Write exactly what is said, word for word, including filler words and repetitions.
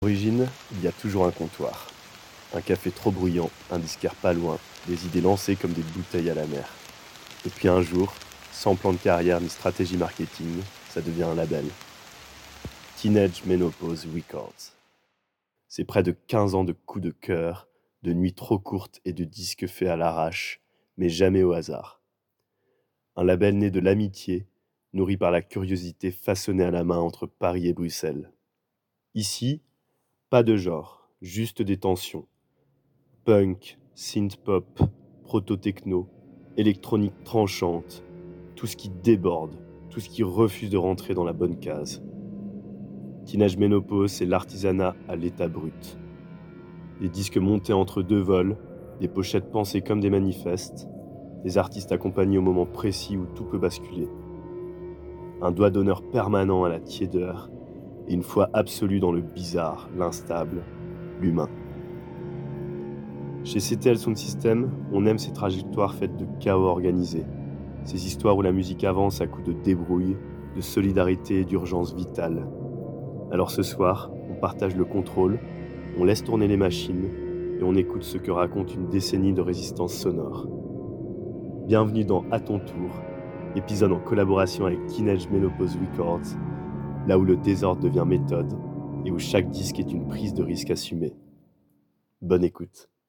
Origine, il y a toujours un comptoir. Un café trop bruyant, un disquaire pas loin, des idées lancées comme des bouteilles à la mer. Et puis un jour, sans plan de carrière ni stratégie marketing, ça devient un label. Teenage Menopause Records. C'est près de quinze ans de coups de cœur, de nuits trop courtes et de disques faits à l'arrache, mais jamais au hasard. Un label né de l'amitié, nourri par la curiosité façonnée à la main entre Paris et Bruxelles. Ici, pas de genre, juste des tensions. Punk, synth-pop, proto-techno, électronique tranchante, tout ce qui déborde, tout ce qui refuse de rentrer dans la bonne case. Teenage Menopause, c'est l'artisanat à l'état brut. Des disques montés entre deux vols, des pochettes pensées comme des manifestes, des artistes accompagnés au moment précis où tout peut basculer. Un doigt d'honneur permanent à la tiédeur et une foi absolue dans le bizarre, l'instable, l'humain. Chez C T L Sound System, on aime ces trajectoires faites de chaos organisé, ces histoires où la musique avance à coups de débrouille, de solidarité et d'urgence vitale. Alors ce soir, on partage le contrôle, on laisse tourner les machines et on écoute ce que raconte une décennie de résistance sonore. Bienvenue dans À ton tour, épisode en collaboration avec Teenage Menopause Records, là où le désordre devient méthode et où chaque disque est une prise de risque assumée. Bonne écoute.